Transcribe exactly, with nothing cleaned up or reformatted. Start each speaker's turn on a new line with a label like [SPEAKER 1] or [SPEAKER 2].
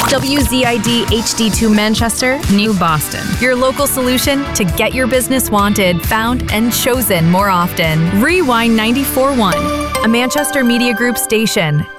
[SPEAKER 1] W Z I D H D two Manchester,
[SPEAKER 2] New Boston.
[SPEAKER 1] your local solution to get your business wanted, found, and chosen more often. Rewind ninety-four point one, a Manchester Media Group station.